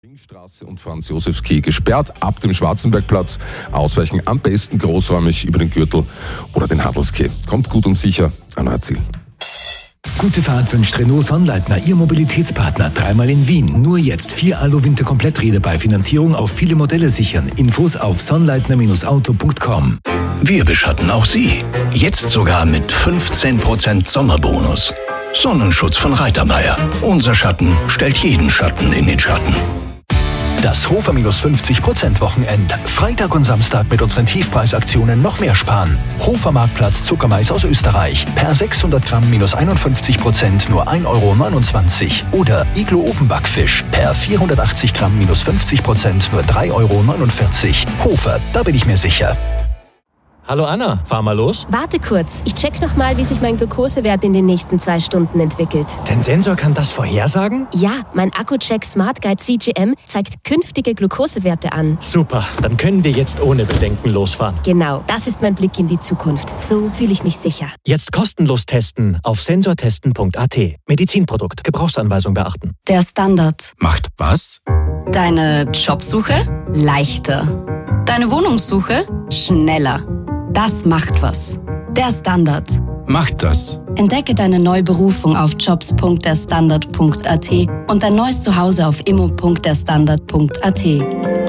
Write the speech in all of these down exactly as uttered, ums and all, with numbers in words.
Ringstraße und Franz-Josefs-Quai gesperrt ab dem Schwarzenbergplatz. Ausweichen am besten großräumig über den Gürtel oder den Hadlsquai. Kommt gut und sicher an euer Ziel. Gute Fahrt wünscht Renault Sonnleitner, Ihr Mobilitätspartner. Dreimal in Wien. Nur jetzt vier Alu-Winter-Kompletträder bei Finanzierung auf viele Modelle sichern. Infos auf sonnleitner Auto punkt com. Wir beschatten auch Sie. Jetzt sogar mit fünfzehn Prozent Sommerbonus. Sonnenschutz von Reitermeier. Unser Schatten stellt jeden Schatten in den Schatten. Das Hofer fünfzig Prozent Wochenend. Freitag und Samstag mit unseren Tiefpreisaktionen noch mehr sparen. Hofer Marktplatz Zuckermais aus Österreich. Per sechshundert Gramm minus einundfünfzig Prozent nur ein Euro neunundzwanzig. Oder Iglo Ofenbackfisch. Per vierhundertachtzig Gramm minus fünfzig Prozent nur drei Euro neunundvierzig. Hofer, da bin ich mir sicher. Hallo Anna, fahr mal los. Warte kurz, ich check nochmal, wie sich mein Glukosewert in den nächsten zwei Stunden entwickelt. Dein Sensor kann das vorhersagen? Ja, mein Akku-Check Smart Guide C G M zeigt künftige Glukosewerte an. Super, dann können wir jetzt ohne Bedenken losfahren. Genau, das ist mein Blick in die Zukunft. So fühle ich mich sicher. Jetzt kostenlos testen auf sensortesten punkt a t. Medizinprodukt, Gebrauchsanweisung beachten. Der Standard Macht was? Deine Jobsuche leichter. Deine Wohnungssuche schneller. Das macht was. Der Standard. Macht das. Entdecke deine neue Berufung auf jobs punkt der standard punkt a t und dein neues Zuhause auf immo punkt der standard punkt a t.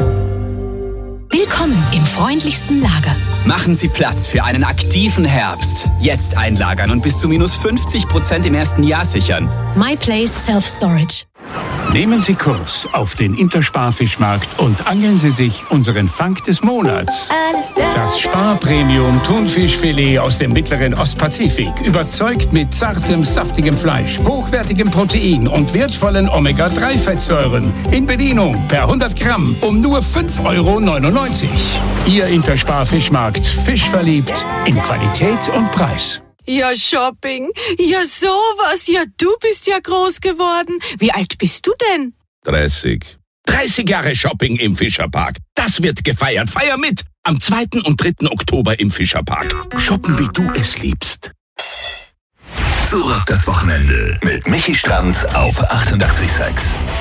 Willkommen im freundlichsten Lager. Machen Sie Platz für einen aktiven Herbst. Jetzt einlagern und bis zu minus fünfzig Prozent im ersten Jahr sichern. MyPlace Self-Storage. Nehmen Sie Kurs auf den Interspar-Fischmarkt und angeln Sie sich unseren Fang des Monats. Das Spar-Premium-Thunfischfilet aus dem mittleren Ostpazifik überzeugt mit zartem, saftigem Fleisch, hochwertigem Protein und wertvollen Omega drei Fettsäuren. In Bedienung per hundert Gramm um nur fünf Euro neunundneunzig. Ihr Interspar-Fischmarkt. Fisch verliebt in Qualität und Preis. Ja, Shopping. Ja, sowas. Ja, du bist ja groß geworden. Wie alt bist du denn? dreißig. dreißig Jahre Shopping im Fischerpark. Das wird gefeiert. Feier mit. Am zweiten und dritten Oktober im Fischerpark. Shoppen, wie du es liebst. Zurück das Wochenende mit Michi Stranz auf achtundachtzig Komma sechs.